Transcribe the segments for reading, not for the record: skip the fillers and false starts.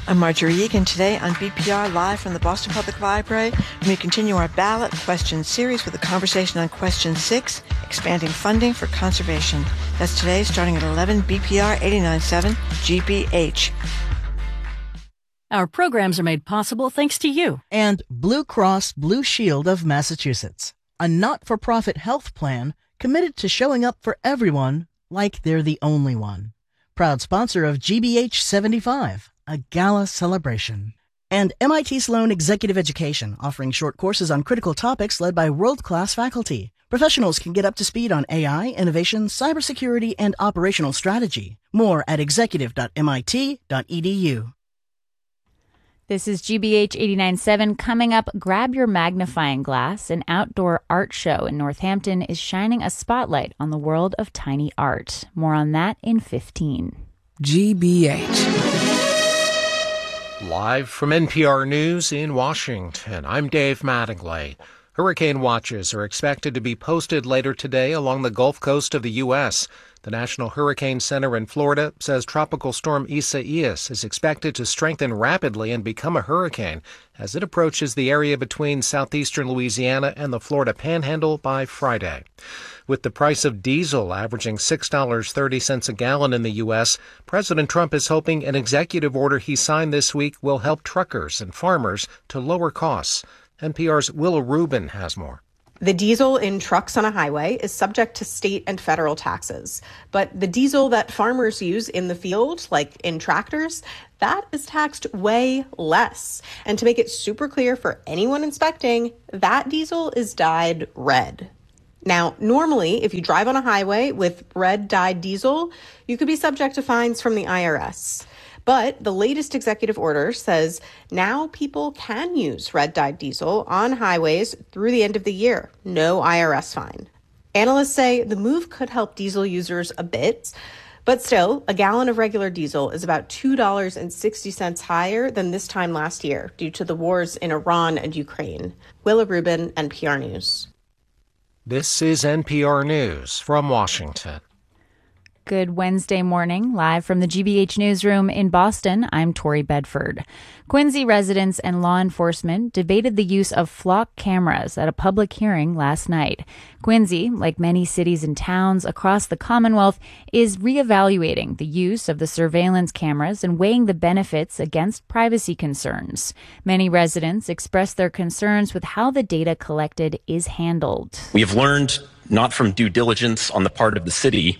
I'm Marjorie Egan. Today on BPR Live from the Boston Public Library, we continue our ballot question series with a conversation on question 6, expanding funding for conservation. That's today starting at 11 BPR 89.7 GBH. Our programs are made possible thanks to you. And Blue Cross Blue Shield of Massachusetts, a not-for-profit health plan committed to showing up for everyone like they're the only one. Proud sponsor of GBH 75, a gala celebration. And MIT Sloan Executive Education, offering short courses on critical topics led by world-class faculty. Professionals can get up to speed on AI, innovation, cybersecurity, and operational strategy. More at executive.mit.edu. This is GBH 89.7. Coming up, Grab Your Magnifying Glass, an outdoor art show in Northampton, is shining a spotlight on the world of tiny art. More on that in 15. GBH. Live from NPR News in Washington, I'm Dave Mattingly. Hurricane watches are expected to be posted later today along the Gulf Coast of the U.S. The National Hurricane Center in Florida says Tropical Storm Isaias is expected to strengthen rapidly and become a hurricane as it approaches the area between southeastern Louisiana and the Florida Panhandle by Friday. With the price of diesel averaging $6.30 a gallon in the U.S., President Trump is hoping an executive order he signed this week will help truckers and farmers to lower costs. NPR's Willa Rubin has more. The diesel in trucks on a highway is subject to state and federal taxes. But the diesel that farmers use in the field, like in tractors, that is taxed way less. And to make it super clear for anyone inspecting, that diesel is dyed red. Now, normally, if you drive on a highway with red dyed diesel, you could be subject to fines from the IRS. But the latest executive order says now people can use red dyed diesel on highways through the end of the year. No IRS fine. Analysts say the move could help diesel users a bit, but still, a gallon of regular diesel is about $2.60 higher than this time last year due to the wars in Iran and Ukraine. Willa Rubin, NPR News. This is NPR News from Washington. Good Wednesday morning, live from the GBH newsroom in Boston. I'm Tori Bedford. Quincy residents and law enforcement debated the use of flock cameras at a public hearing last night. Quincy, like many cities and towns across the Commonwealth, is reevaluating the use of the surveillance cameras and weighing the benefits against privacy concerns. Many residents expressed their concerns with how the data collected is handled. We have learned, not from due diligence on the part of the city,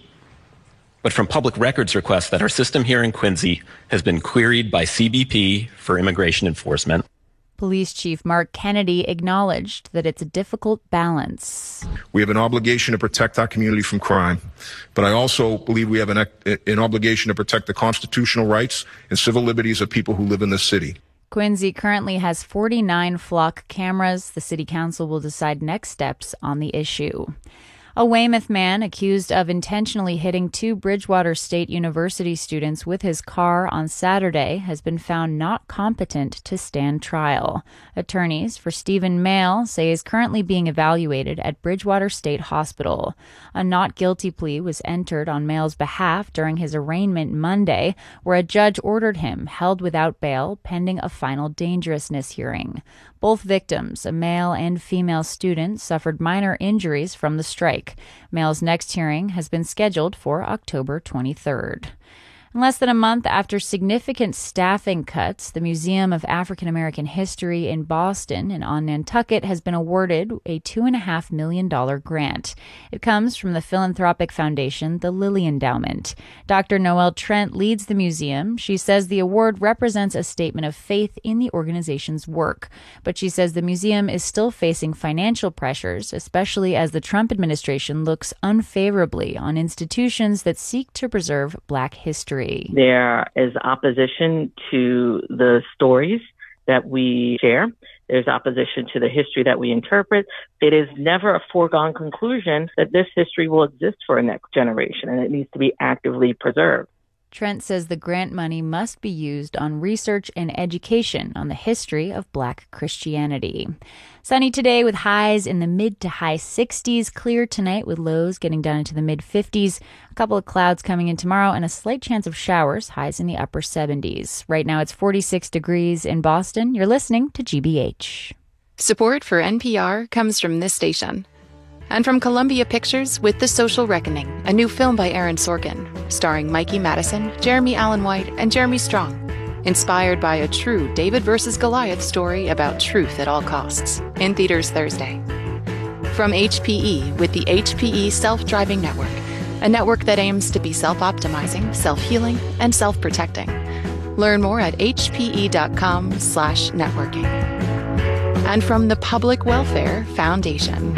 but from public records requests, that our system here in Quincy has been queried by CBP for immigration enforcement. Police Chief Mark Kennedy acknowledged that it's a difficult balance. We have an obligation to protect our community from crime, but I also believe we have an obligation to protect the constitutional rights and civil liberties of people who live in this city. Quincy currently has 49 flock cameras. The city council will decide next steps on the issue. A Weymouth man accused of intentionally hitting 2 Bridgewater State University students with his car on Saturday has been found not competent to stand trial. Attorneys for Stephen Mail say he's currently being evaluated at Bridgewater State Hospital. A not guilty plea was entered on Mail's behalf during his arraignment Monday, where a judge ordered him held without bail pending a final dangerousness hearing. Both victims, a male and female student, suffered minor injuries from the strike. Mail's next hearing has been scheduled for October 23rd. Less than a month after significant staffing cuts, the Museum of African American History in Boston and on Nantucket has been awarded a $2.5 million grant. It comes from the philanthropic foundation, the Lilly Endowment. Dr. Noelle Trent leads the museum. She says the award represents a statement of faith in the organization's work. But she says the museum is still facing financial pressures, especially as the Trump administration looks unfavorably on institutions that seek to preserve Black history. There is opposition to the stories that we share. There's opposition to the history that we interpret. It is never a foregone conclusion that this history will exist for a next generation, and it needs to be actively preserved. Trent says the grant money must be used on research and education on the history of Black Christianity. Sunny today with highs in the mid to high 60s. Clear tonight with lows getting down into the mid 50s. A couple of clouds coming in tomorrow and a slight chance of showers, highs in the upper 70s. Right now it's 46 degrees in Boston. You're listening to GBH. Support for NPR comes from this station. And from Columbia Pictures with The Social Reckoning, a new film by Aaron Sorkin, starring Mikey Madison, Jeremy Allen White, and Jeremy Strong. Inspired by a true David versus Goliath story about truth at all costs. In theaters Thursday. From HPE with the HPE Self-Driving Network, a network that aims to be self-optimizing, self-healing, and self-protecting. Learn more at hpe.com/networking. And from the Public Welfare Foundation.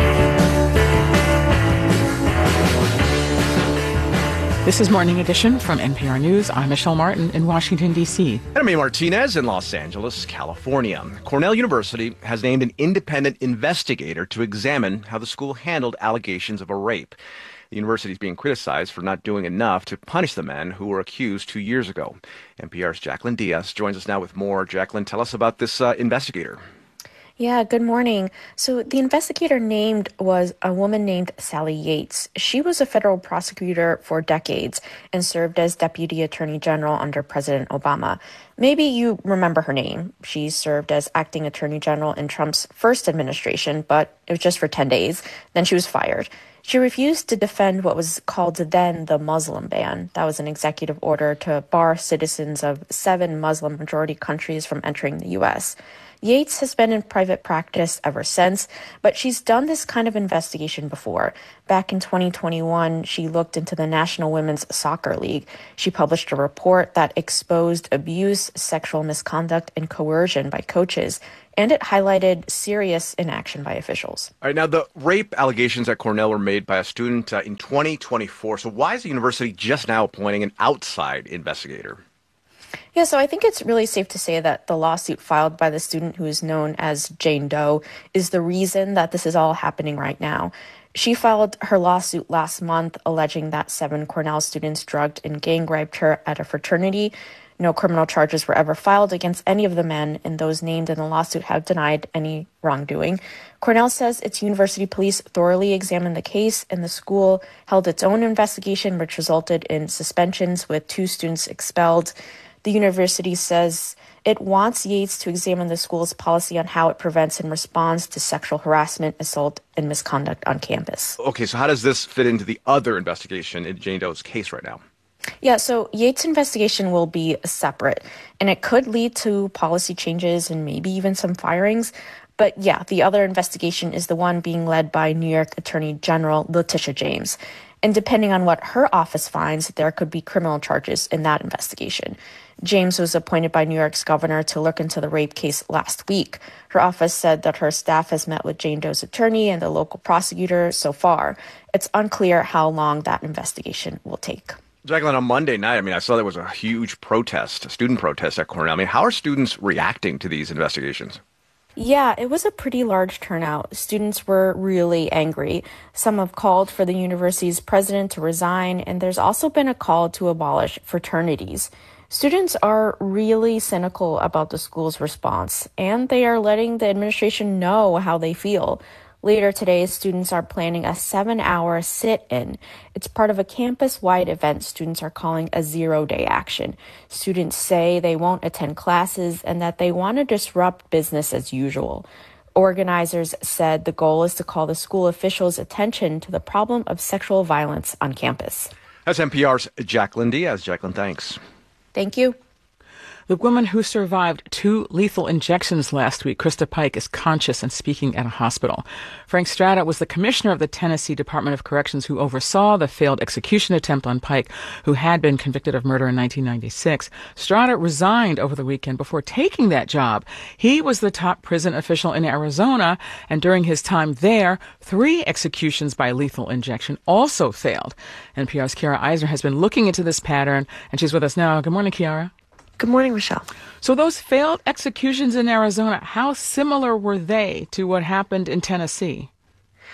This is Morning Edition from NPR News. I'm Michelle Martin in Washington, D.C. And I'm Amy Martinez in Los Angeles, California. Cornell University has named an independent investigator to examine how the school handled allegations of a rape. The university is being criticized for not doing enough to punish the men who were accused 2 years ago. NPR's Jacqueline Diaz joins us now with more. Jacqueline, tell us about this investigator. Yeah, good morning. So the investigator named was a woman named Sally Yates. She was a federal prosecutor for decades and served as Deputy Attorney General under President Obama. Maybe you remember her name. She served as acting Attorney General in Trump's first administration, but it was just for 10 days. Then she was fired. She refused to defend what was called then the Muslim ban. That was an executive order to bar citizens of 7 Muslim-majority countries from entering the U.S. Yates has been in private practice ever since, but she's done this kind of investigation before. Back in 2021, she looked into the National Women's Soccer League. She published a report that exposed abuse, sexual misconduct, and coercion by coaches, and it highlighted serious inaction by officials. All right, now the rape allegations at Cornell were made by a student in 2024. So why is the university just now appointing an outside investigator? Yeah, so I think it's really safe to say that the lawsuit filed by the student who is known as Jane Doe is the reason that this is all happening right now. She filed her lawsuit last month alleging that 7 Cornell students drugged and gang raped her at a fraternity. No criminal charges were ever filed against any of the men, and those named in the lawsuit have denied any wrongdoing. Cornell says its university police thoroughly examined the case, and the school held its own investigation, which resulted in suspensions with 2 students expelled. The university says it wants Yates to examine the school's policy on how it prevents and responds to sexual harassment, assault, and misconduct on campus. Okay, so how does this fit into the other investigation in Jane Doe's case right now? Yeah, so Yates' investigation will be separate, and it could lead to policy changes and maybe even some firings. But yeah, the other investigation is the one being led by New York Attorney General Letitia James. And depending on what her office finds, there could be criminal charges in that investigation. James was appointed by New York's governor to look into the rape case last week. Her office said that her staff has met with Jane Doe's attorney and the local prosecutor so far. It's unclear how long that investigation will take. Jacqueline, on Monday night, I saw there was a huge protest, a student protest at Cornell. How are students reacting to these investigations? Yeah, it was a pretty large turnout. Students were really angry. Some have called for the university's president to resign, and there's also been a call to abolish fraternities. Students are really cynical about the school's response, and they are letting the administration know how they feel. Later today, students are planning a 7-hour sit-in. It's part of a campus-wide event students are calling a zero-day action. Students say they won't attend classes and that they want to disrupt business as usual. Organizers said the goal is to call the school officials' attention to the problem of sexual violence on campus. That's NPR's Jacqueline Diaz. Jacqueline, thanks. Thank you. The woman who survived 2 lethal injections last week, Krista Pike, is conscious and speaking at a hospital. Frank Strata was the commissioner of the Tennessee Department of Corrections who oversaw the failed execution attempt on Pike, who had been convicted of murder in 1996. Strata resigned over the weekend before taking that job. He was the top prison official in Arizona, and during his time there, 3 executions by lethal injection also failed. NPR's Kiara Eisner has been looking into this pattern, and she's with us now. Good morning, Kiara. Good morning, Michelle. So those failed executions in Arizona, how similar were they to what happened in Tennessee?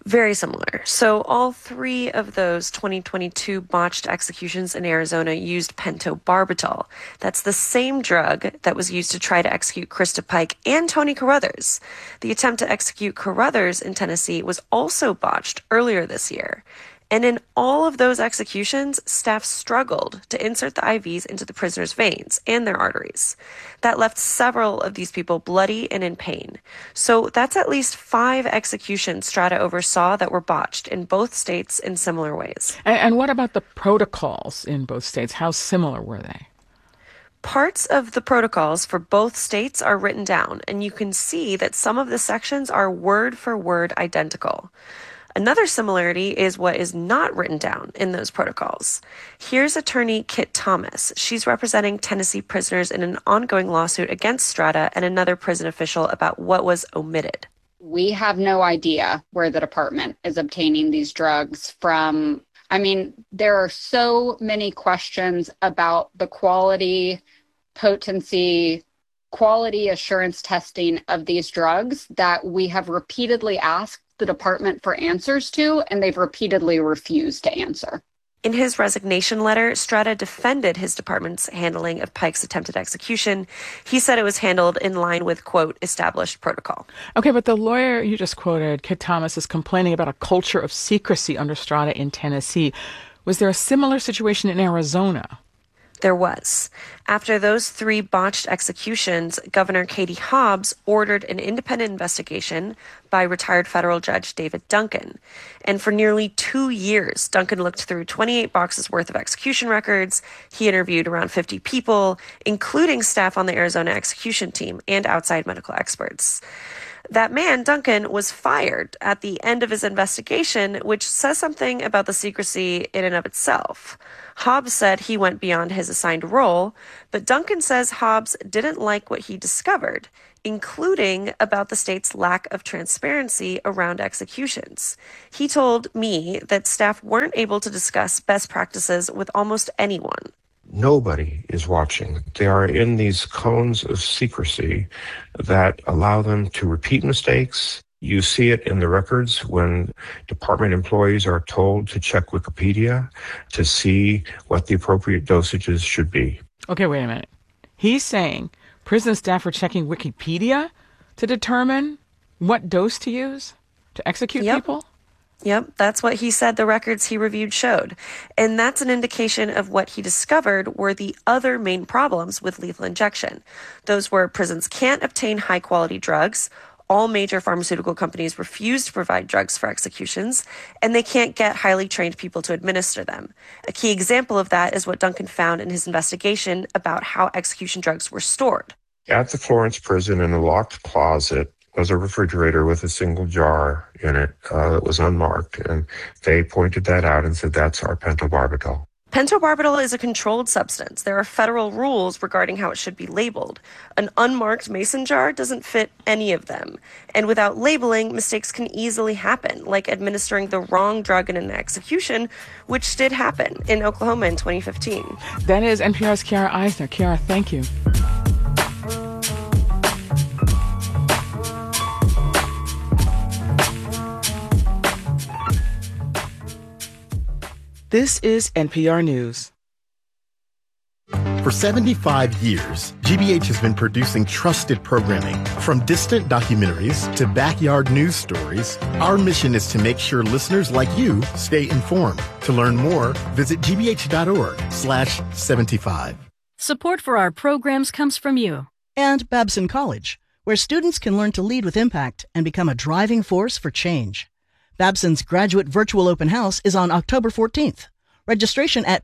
Very similar. So all three of those 2022 botched executions in Arizona used pentobarbital. That's the same drug that was used to try to execute Krista Pike and Tony Carruthers. The attempt to execute Carruthers in Tennessee was also botched earlier this year. And in all of those executions, staff struggled to insert the IVs into the prisoners' veins and their arteries. That left several of these people bloody and in pain. So that's at least 5 executions Strata oversaw that were botched in both states in similar ways. And what about the protocols in both states? How similar were they? Parts of the protocols for both states are written down, and you can see that some of the sections are word for word identical. Another similarity is what is not written down in those protocols. Here's attorney Kit Thomas. She's representing Tennessee prisoners in an ongoing lawsuit against Strata and another prison official about what was omitted. We have no idea where the department is obtaining these drugs from. I mean, there are so many questions about the quality, potency, quality assurance testing of these drugs that we have repeatedly asked the department for answers to, and they've repeatedly refused to answer. In his resignation letter, Strata defended his department's handling of Pike's attempted execution. He said it was handled in line with, quote, established protocol. Okay, but the lawyer you just quoted, Kit Thomas, is complaining about a culture of secrecy under Strata in Tennessee. Was there a similar situation in Arizona? There was. After those 3 botched executions, Governor Katie Hobbs ordered an independent investigation by retired federal judge David Duncan. And for nearly 2 years, Duncan looked through 28 boxes worth of execution records. He interviewed around 50 people, including staff on the Arizona execution team and outside medical experts. That man, Duncan, was fired at the end of his investigation, which says something about the secrecy in and of itself. Hobbs said he went beyond his assigned role, but Duncan says Hobbs didn't like what he discovered, including about the state's lack of transparency around executions. He told me that staff weren't able to discuss best practices with almost anyone. Nobody is watching. They are in these cones of secrecy that allow them to repeat mistakes. You see it in the records when department employees are told to check Wikipedia to see what the appropriate dosages should be. Okay, wait a minute. He's saying prison staff are checking Wikipedia to determine what dose to use to execute people? Yep, that's what he said the records he reviewed showed. And that's an indication of what he discovered were the other main problems with lethal injection. Those were prisons can't obtain high-quality drugs, all major pharmaceutical companies refuse to provide drugs for executions, and they can't get highly trained people to administer them. A key example of that is what Duncan found in his investigation about how execution drugs were stored. At the Florence prison in a locked closet was a refrigerator with a single jar in it that was unmarked, and they pointed that out and said, that's our pentobarbital. Pentobarbital is a controlled substance. There are federal rules regarding how it should be labeled. An unmarked mason jar doesn't fit any of them. And without labeling, mistakes can easily happen, like administering the wrong drug in an execution, which did happen in Oklahoma in 2015. That is NPR's Kiara Eisner. Kiara, thank you. This is NPR News. For 75 years, GBH has been producing trusted programming. From distant documentaries to backyard news stories, our mission is to make sure listeners like you stay informed. To learn more, visit gbh.org/75. Support for our programs comes from you. And Babson College, where students can learn to lead with impact and become a driving force for change. Babson's graduate virtual open house is on October 14th. Registration at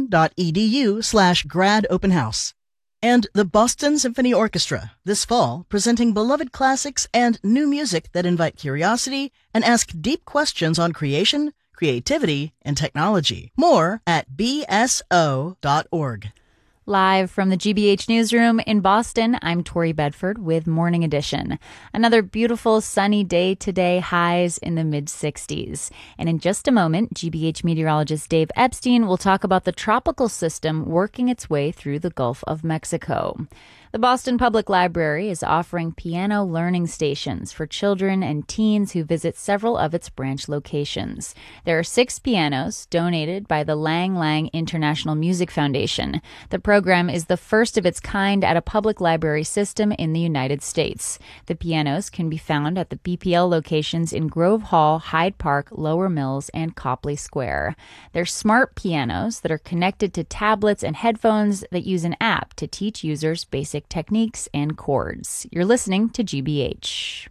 babson.edu/gradopenhouse. And the Boston Symphony Orchestra, this fall, presenting beloved classics and new music that invite curiosity and ask deep questions on creation, creativity, and technology. More at bso.org. Live from the GBH newsroom in Boston, I'm Tori Bedford with Morning Edition. Another beautiful sunny day today, highs in the mid-60s. And in just a moment, GBH meteorologist Dave Epstein will talk about the tropical system working its way through the Gulf of Mexico. The Boston Public Library is offering piano learning stations for children and teens who visit several of its branch locations. There are 6 pianos donated by the Lang Lang International Music Foundation. The program is the first of its kind at a public library system in the United States. The pianos can be found at the BPL locations in Grove Hall, Hyde Park, Lower Mills, and Copley Square. They're smart pianos that are connected to tablets and headphones that use an app to teach users basic techniques and chords. You're listening to GBH.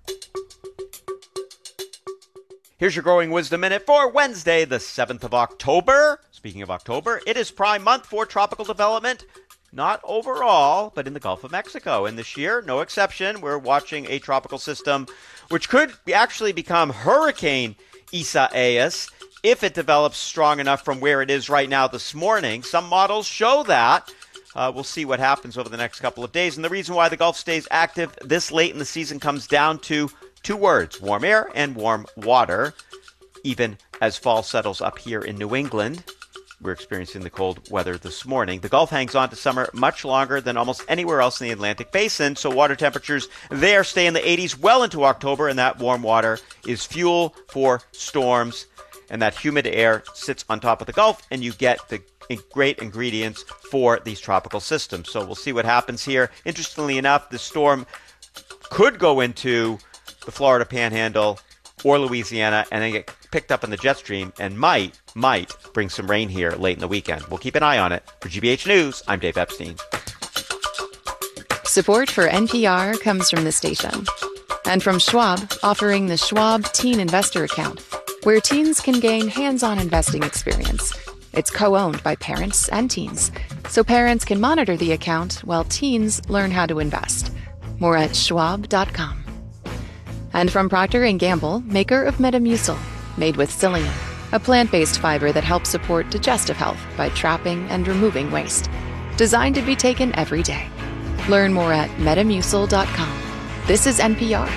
Here's your Growing Wisdom Minute for Wednesday, the 7th of October. Speaking of October, it is prime month for tropical development. Not overall, but in the Gulf of Mexico. And this year, no exception, we're watching a tropical system which could actually become Hurricane Isaias if it develops strong enough from where it is right now this morning. Some models show that. We'll see what happens over the next couple of days. And the reason why the Gulf stays active this late in the season comes down to 2 words, warm air and warm water. Even as fall settles up here in New England, we're experiencing the cold weather this morning. The Gulf hangs on to summer much longer than almost anywhere else in the Atlantic Basin, so water temperatures there stay in the 80s well into October, and that warm water is fuel for storms. And that humid air sits on top of the Gulf, and you get the great ingredients for these tropical systems. So we'll see what happens here. Interestingly enough, the storm could go into the Florida Panhandle or Louisiana and then get picked up in the jet stream and might bring some rain here late in the weekend. We'll keep an eye on it. For GBH News, I'm Dave Epstein. Support for NPR comes from this station and from Schwab, offering the Schwab Teen Investor Account, where teens can gain hands-on investing experience. It's co-owned by parents and teens, so parents can monitor the account while teens learn how to invest. More at schwab.com. And from Procter & Gamble, maker of Metamucil, made with psyllium, a plant-based fiber that helps support digestive health by trapping and removing waste. Designed to be taken every day. Learn more at metamucil.com. This is NPR.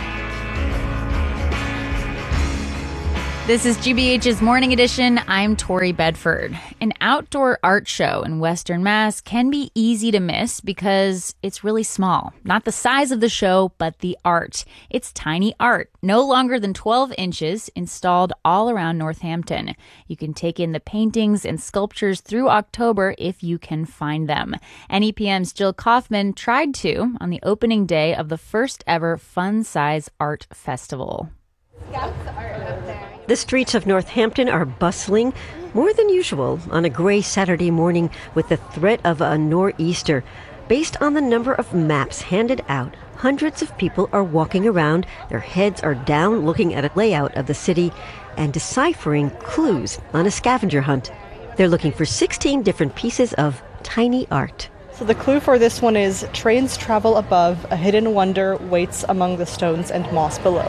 This is GBH's Morning Edition. I'm Tori Bedford. An outdoor art show in Western Mass can be easy to miss because it's really small. Not the size of the show, but the art. It's tiny art, no longer than 12 inches, installed all around Northampton. You can take in the paintings and sculptures through October if you can find them. NEPM's Jill Kaufman tried to on the opening day of the first ever Fun Size Art Festival. The streets of Northampton are bustling more than usual on a gray Saturday morning with the threat of a nor'easter. Based on the number of maps handed out, hundreds of people are walking around. Their heads are down looking at a layout of the city and deciphering clues on a scavenger hunt. They're looking for 16 different pieces of tiny art. So the clue for this one is trains travel above, a hidden wonder waits among the stones and moss below.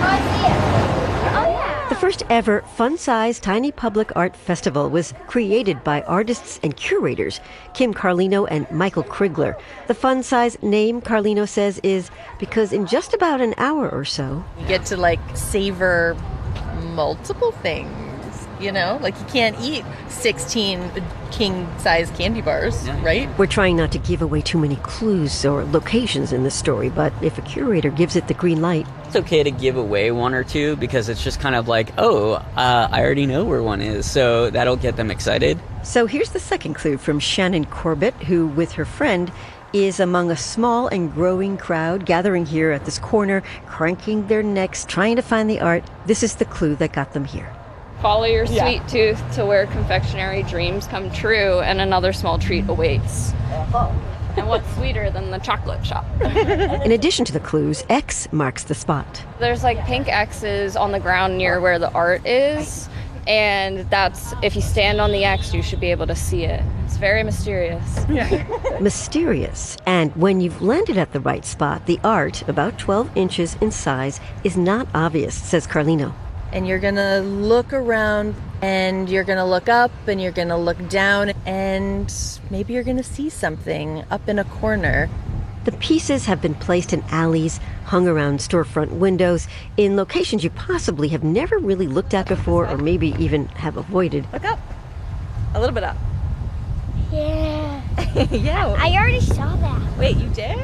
The first ever fun-size tiny public art festival was created by artists and curators, Kim Carlino and Michael Krigler. The fun-size name, Carlino says, is because in just about an hour or so, you get to savor multiple things, you know? You can't eat 16 king-size candy bars, right? We're trying not to give away too many clues or locations in the story, but if a curator gives it the green light, it's okay to give away one or two because it's just kind of I already know where one is, so that'll get them excited. So here's the second clue from Shannon Corbett, who, with her friend, is among a small and growing crowd gathering here at this corner, cranking their necks, trying to find the art. This is the clue that got them here. Follow your sweet tooth to where confectionery dreams come true and another small treat awaits. And what's sweeter than the chocolate shop? In addition to the clues, X marks the spot. There's pink X's on the ground near where the art is, and that's, if you stand on the X, you should be able to see it. It's very mysterious. Mysterious. And when you've landed at the right spot, the art, about 12 inches in size, is not obvious, says Carlino. And you're going to look around, and you're going to look up, and you're going to look down, and maybe you're going to see something up in a corner. The pieces have been placed in alleys, hung around storefront windows, in locations you possibly have never really looked at before, or maybe even have avoided. Look up. A little bit up. Yeah. Yeah. I already saw that. Wait, you did?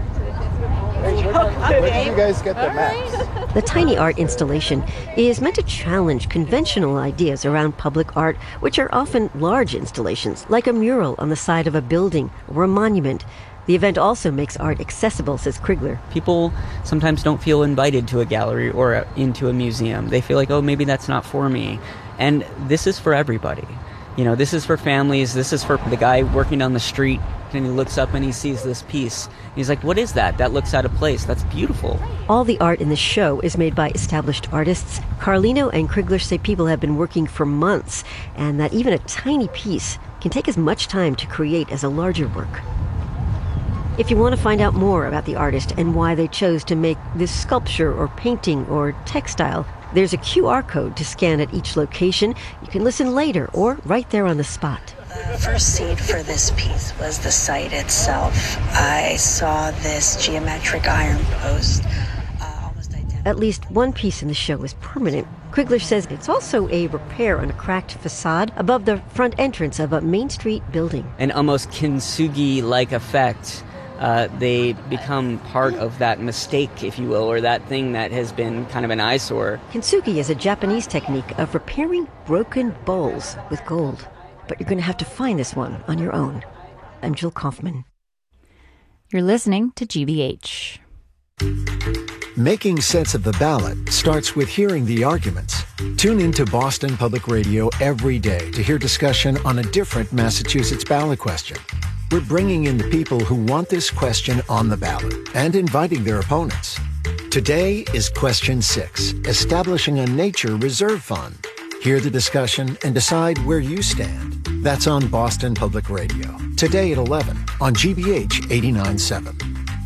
Where did you guys get the maps? The tiny art installation is meant to challenge conventional ideas around public art, which are often large installations, like a mural on the side of a building or a monument. The event also makes art accessible, says Krigler. People sometimes don't feel invited to a gallery or into a museum. They feel like, oh, maybe that's not for me. And this is for everybody. You know, this is for families. This is for the guy working down the street, and he looks up and he sees this piece. He's like, what is that? That looks out of place. That's beautiful. All the art in the show is made by established artists. Carlino and Krigler say people have been working for months, and that even a tiny piece can take as much time to create as a larger work. If you want to find out more about the artist and why they chose to make this sculpture or painting or textile, there's a QR code to scan at each location. You can listen later or right there on the spot. The first seed for this piece was the site itself. I saw this geometric iron post. At least one piece in the show is permanent. Krigler says it's also a repair on a cracked facade above the front entrance of a Main Street building. An almost kintsugi-like effect. They become part of that mistake, if you will, or that thing that has been kind of an eyesore. Kintsugi is a Japanese technique of repairing broken bowls with gold. But you're going to have to find this one on your own. I'm Jill Kaufman. You're listening to GBH. Making sense of the ballot starts with hearing the arguments. Tune in to Boston Public Radio every day to hear discussion on a different Massachusetts ballot question. We're bringing in the people who want this question on the ballot and inviting their opponents. Today is Question 6, Establishing a Nature Reserve Fund. Hear the discussion and decide where you stand. That's on Boston Public Radio. Today at 11 on GBH 89.7.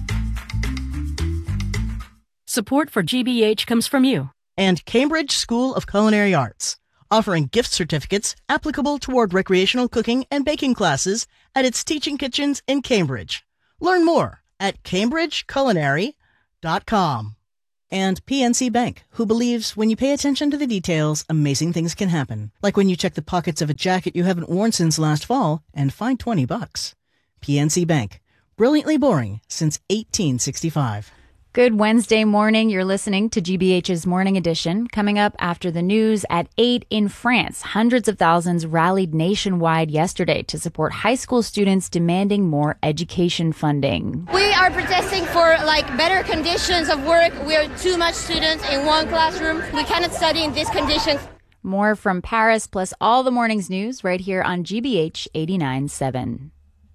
Support for GBH comes from you. And Cambridge School of Culinary Arts, offering gift certificates applicable toward recreational cooking and baking classes at its teaching kitchens in Cambridge. Learn more at cambridgeculinary.com. And PNC Bank, who believes when you pay attention to the details, amazing things can happen. Like when you check the pockets of a jacket you haven't worn since last fall and find $20. PNC Bank, brilliantly boring since 1865. Good Wednesday morning. You're listening to GBH's Morning Edition. Coming up after the news at 8 in France, hundreds of thousands rallied nationwide yesterday to support high school students demanding more education funding. We are protesting for better conditions of work. We are too much students in one classroom. We cannot study in these conditions. More from Paris, plus all the morning's news right here on GBH 89.7.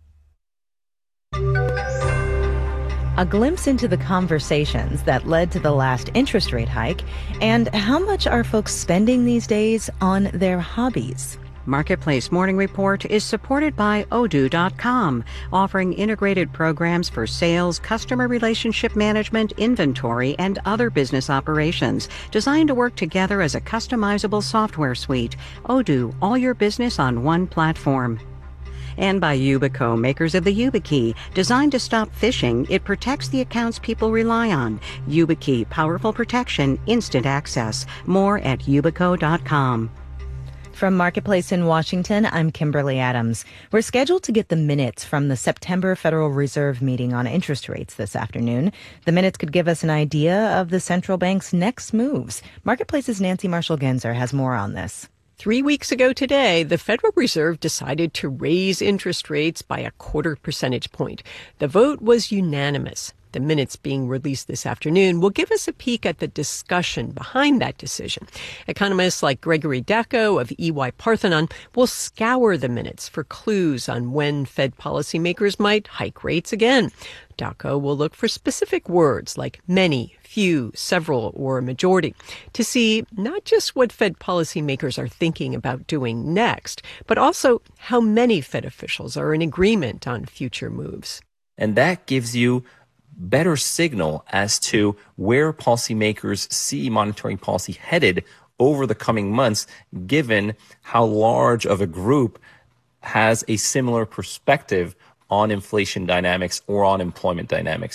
A glimpse into the conversations that led to the last interest rate hike and how much are folks spending these days on their hobbies. Marketplace Morning Report is supported by Odoo.com, offering integrated programs for sales, customer relationship management, inventory, and other business operations, designed to work together as a customizable software suite. Odoo, all your business on one platform. And by Yubico, makers of the YubiKey. Designed to stop phishing, it protects the accounts people rely on. YubiKey, powerful protection, instant access. More at Yubico.com. From Marketplace in Washington, I'm Kimberly Adams. We're scheduled to get the minutes from the September Federal Reserve meeting on interest rates this afternoon. The minutes could give us an idea of the central bank's next moves. Marketplace's Nancy Marshall-Genzer has more on this. 3 weeks ago today, the Federal Reserve decided to raise interest rates by 0.25 percentage point. The vote was unanimous. The minutes being released this afternoon will give us a peek at the discussion behind that decision. Economists like Gregory Dacko of EY Parthenon will scour the minutes for clues on when Fed policymakers might hike rates again. Dacko will look for specific words like many, few, several, or a majority to see not just what Fed policymakers are thinking about doing next, but also how many Fed officials are in agreement on future moves. And that gives you better signal as to where policymakers see monetary policy headed over the coming months, given how large of a group has a similar perspective on inflation dynamics or on employment dynamics.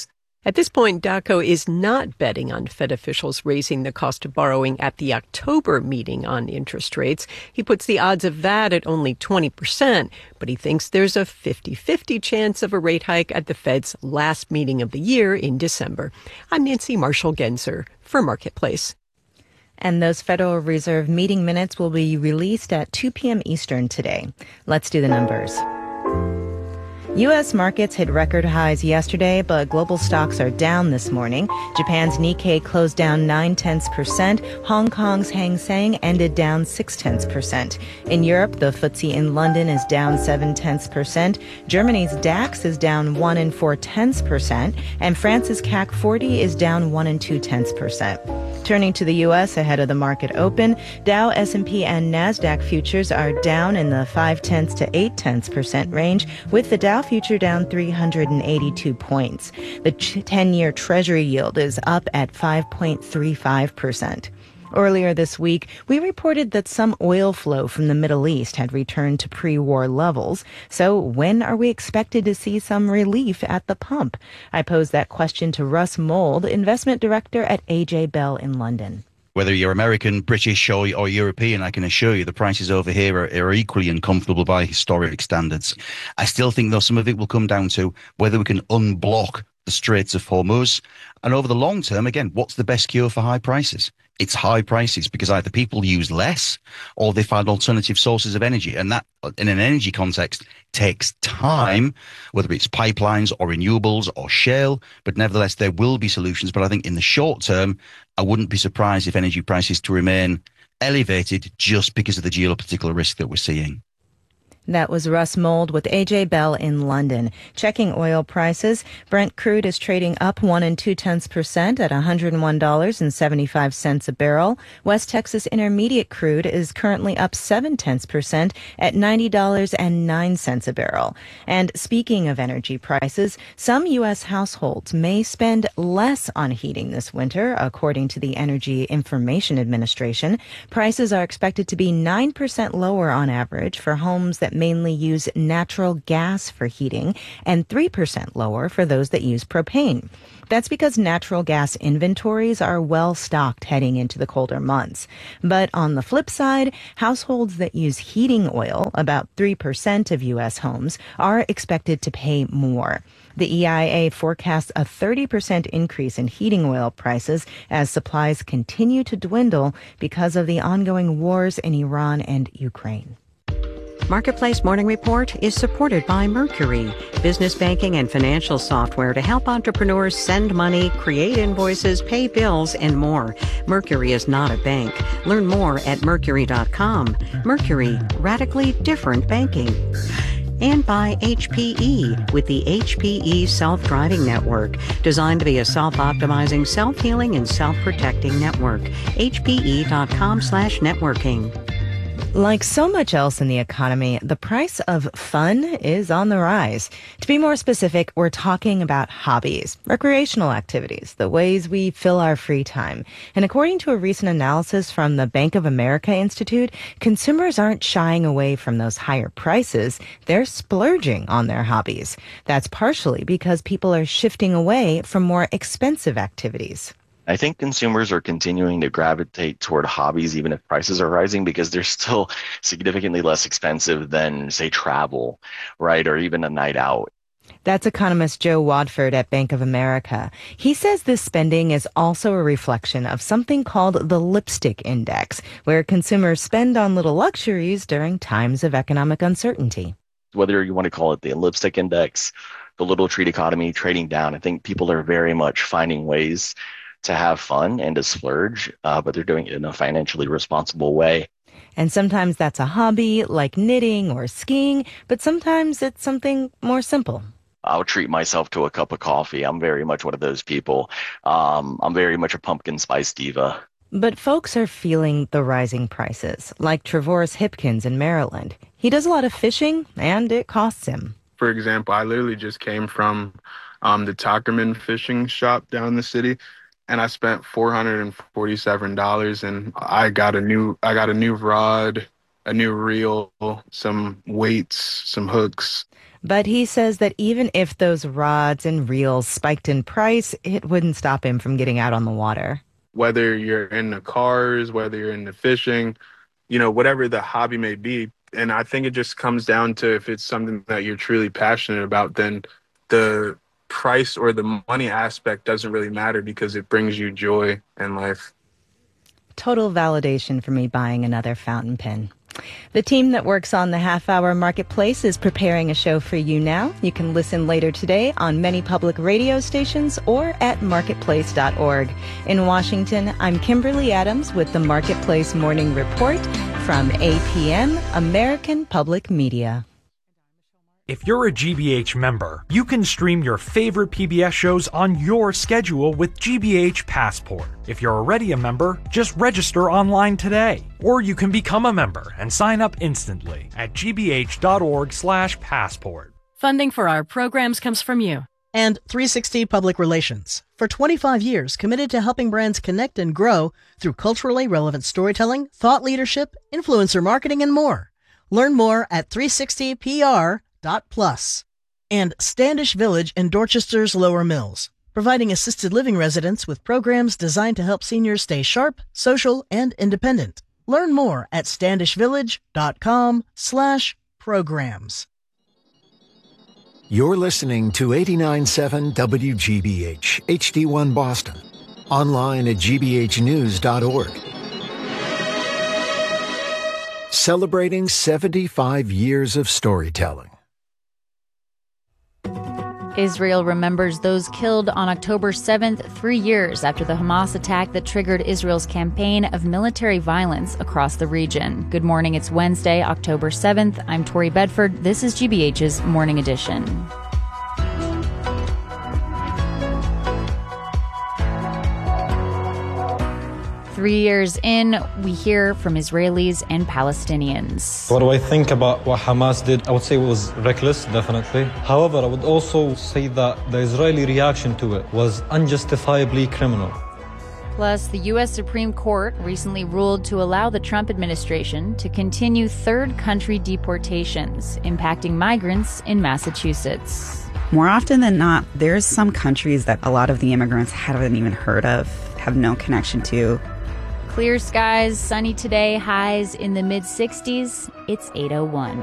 At this point, Dacko is not betting on Fed officials raising the cost of borrowing at the October meeting on interest rates. He puts the odds of that at only 20%, but he thinks there's a 50-50 chance of a rate hike at the Fed's last meeting of the year in December. I'm Nancy Marshall-Genzer for Marketplace. And those Federal Reserve meeting minutes will be released at 2 p.m. Eastern today. Let's do the numbers. U.S. markets hit record highs yesterday, but global stocks are down this morning. Japan's Nikkei closed down 0.9%. Hong Kong's Hang Seng ended down 0.6%. In Europe, the FTSE in London is down 0.7%. Germany's DAX is down 1.4%. And France's CAC 40 is down 1.2%. Turning to the U.S. ahead of the market open, Dow, S&P, and NASDAQ futures are down in the 0.5 to 0.8% range, with the Dow future down 382 points. The 10-year Treasury yield is up at 5.35%. Earlier this week, we reported that some oil flow from the Middle East had returned to pre-war levels. So when are we expected to see some relief at the pump? I posed that question to Russ Mould, investment director at AJ Bell in London. Whether you're American, British or European, I can assure you the prices over here are equally uncomfortable by historic standards. I still think, though, some of it will come down to whether we can unblock the Straits of Hormuz. And over the long term, again, what's the best cure for high prices? It's high prices because either people use less or they find alternative sources of energy. And that, in an energy context, takes time, whether it's pipelines or renewables or shale. But nevertheless, there will be solutions. But I think in the short term, I wouldn't be surprised if energy prices to remain elevated just because of the geopolitical risk that we're seeing. That was Russ Mould with AJ Bell in London. Checking oil prices, Brent crude is trading up 1.2% at $101.75 a barrel. West Texas Intermediate crude is currently up 0.7% at $90.09 a barrel. And speaking of energy prices, some U.S. households may spend less on heating this winter, according to the Energy Information Administration. Prices are expected to be 9% lower on average for homes that mainly use natural gas for heating and 3% lower for those that use propane. That's because natural gas inventories are well stocked heading into the colder months. But on the flip side, households that use heating oil, about 3% of U.S. homes, are expected to pay more. The EIA forecasts a 30% increase in heating oil prices as supplies continue to dwindle because of the ongoing wars in Iran and Ukraine. Marketplace Morning Report is supported by Mercury, business banking and financial software to help entrepreneurs send money, create invoices, pay bills, and more. Mercury is not a bank. Learn more at Mercury.com. Mercury, radically different banking. And by HPE, with the HPE Self-Driving Network, designed to be a self-optimizing, self-healing, and self-protecting network. HPE.com/networking. Like so much else in the economy, the price of fun is on the rise. To be more specific, we're talking about hobbies, recreational activities, the ways we fill our free time. And according to a recent analysis from the Bank of America Institute, consumers aren't shying away from those higher prices. They're splurging on their hobbies. That's partially because people are shifting away from more expensive activities. I think consumers are continuing to gravitate toward hobbies even if prices are rising because they're still significantly less expensive than, say, travel, right, or even a night out. That's economist Joe Wadford at Bank of America. He says this spending is also a reflection of something called the lipstick index, where consumers spend on little luxuries during times of economic uncertainty. Whether you want to call it the lipstick index, the little treat economy, trading down, I think people are very much finding ways to have fun and to splurge, but they're doing it in a financially responsible way. And sometimes that's a hobby like knitting or skiing, but sometimes it's something more simple. I'll treat myself to a cup of coffee. I'm very much one of those people. I'm very much a pumpkin spice diva. But folks are feeling the rising prices, like Trevorus Hipkins in Maryland. He does a lot of fishing, and it costs him. For example, I literally just came from the Tuckerman fishing shop down in the city. And I spent $447, and I got a new rod, a new reel, some weights, some hooks. But he says that even if those rods and reels spiked in price, it wouldn't stop him from getting out on the water. Whether you're in the cars, whether you're in the fishing, whatever the hobby may be. And I think it just comes down to if it's something that you're truly passionate about, then the price or the money aspect doesn't really matter because it brings you joy in life. Total validation for me buying another fountain pen. The team that works on the half-hour marketplace is preparing a show for you now. You can listen later today on many public radio stations or at marketplace.org. In Washington, I'm Kimberly Adams with the Marketplace Morning Report from APM, American Public Media. If you're a GBH member, you can stream your favorite PBS shows on your schedule with GBH Passport. If you're already a member, just register online today. Or you can become a member and sign up instantly at gbh.org/passport. Funding for our programs comes from you. And 360 Public Relations. For 25 years, committed to helping brands connect and grow through culturally relevant storytelling, thought leadership, influencer marketing, and more. Learn more at 360PR.plus. And Standish Village in Dorchester's Lower Mills, providing assisted living residents with programs designed to help seniors stay sharp, social, and independent. Learn more at standishvillage.com/programs. You're listening to 89.7 WGBH, HD1 Boston. Online at gbhnews.org. Celebrating 75 years of storytelling. Israel remembers those killed on October 7th, 3 years after the Hamas attack that triggered Israel's campaign of military violence across the region. Good morning, it's Wednesday, October 7th. I'm Tori Bedford. This is GBH's Morning Edition. Three years in, we hear from Israelis and Palestinians. What do I think about what Hamas did? I would say it was reckless, definitely. However, I would also say that the Israeli reaction to it was unjustifiably criminal. Plus, the U.S. Supreme Court recently ruled to allow the Trump administration to continue third country deportations, impacting migrants in Massachusetts. More often than not, there's some countries that a lot of the immigrants haven't even heard of, have no connection to. Clear skies, sunny today, highs in the mid-60s. It's 8:01.